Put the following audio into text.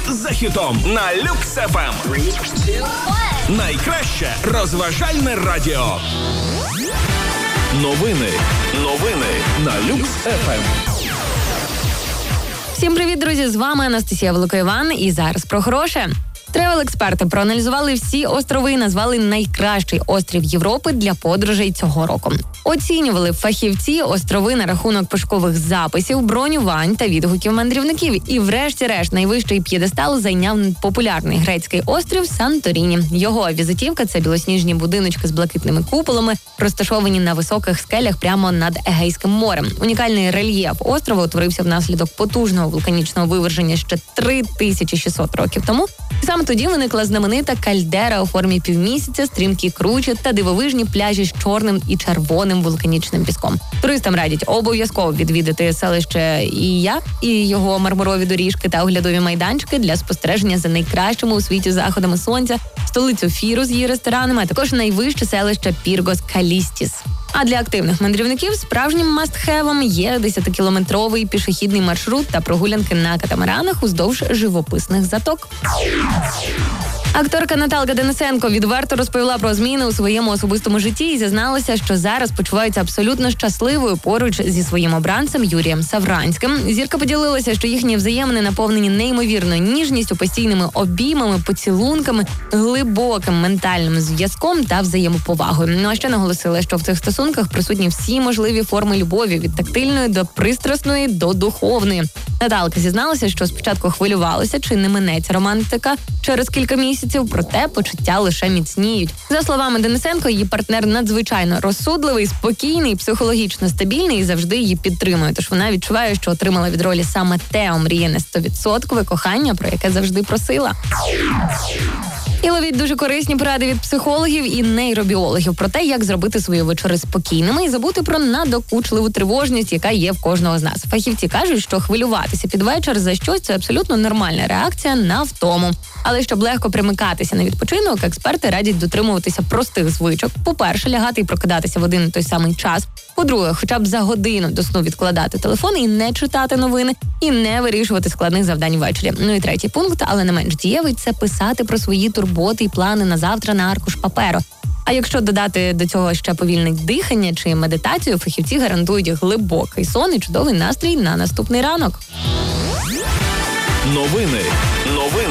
за хітом на Люкс ФМ. Найкраще розважальне радіо. Новини на Люкс ФМ. Всім привіт, друзі! З вами Анастасія Великоїван і зараз про хороше. Тревел-експерти проаналізували всі острови і назвали найкращий острів Європи для подорожей цього року. Оцінювали фахівці острови на рахунок пошукових записів, бронювань та відгуків мандрівників. І врешті-решт найвищий п'єдестал зайняв популярний грецький острів Санторіні. Його візитівка – це білосніжні будиночки з блакитними куполами, розташовані на високих скелях прямо над Егейським морем. Унікальний рельєф острова утворився внаслідок потужного вулканічного виверження ще 3600 років тому. Саме тоді виникла знаменита кальдера у формі півмісяця, стрімкі кручі та дивовижні пляжі з чорним і червоним вулканічним піском. Туристам радять обов'язково відвідати селище Ія і його мармурові доріжки та оглядові майданчики для спостереження за найкращими у світі заходами сонця, столицю Фіру з її ресторанами, а також найвище селище Піргос Калістіс. А для активних мандрівників справжнім мастхевом є 10-кілометровий пішохідний маршрут та прогулянки на катамаранах уздовж живописних заток. Акторка Наталка Денисенко відверто розповіла про зміни у своєму особистому житті і зізналася, що зараз почувається абсолютно щасливою поруч зі своїм обранцем Юрієм Савранським. Зірка поділилася, що їхні взаємини наповнені неймовірною ніжністю, постійними обіймами, поцілунками, глибоким ментальним зв'язком та взаємоповагою. Ну а ще наголосила, що в цих стосунках присутні всі можливі форми любові, від тактильної до пристрасної до духовної. Наталка зізналася, що спочатку хвилювалася, чи не минеться романтика через кілька місяців, проте почуття лише міцніють. За словами Денисенко, її партнер надзвичайно розсудливий, спокійний, психологічно стабільний і завжди її підтримує. Тож вона відчуває, що отримала від ролі саме те омріяне 100% кохання, про яке завжди просила. І ловіть дуже корисні поради від психологів і нейробіологів про те, як зробити свої вечори спокійними і забути про надокучливу тривожність, яка є в кожного з нас. Фахівці кажуть, що хвилюватися під вечір за щось – це абсолютно нормальна реакція на втому. Але щоб легко примикатися на відпочинок, експерти радять дотримуватися простих звичок. По-перше, лягати і прокидатися в один і той самий час. По-друге, хоча б за годину до сну відкладати телефон і не читати новини, і не вирішувати складних завдань ввечері. Ну і третій пункт, але не менш дієвий, це писати про свої турботи і плани на завтра на аркуш паперу. А якщо додати до цього ще повільне дихання чи медитацію, фахівці гарантують глибокий сон і чудовий настрій на наступний ранок. Новини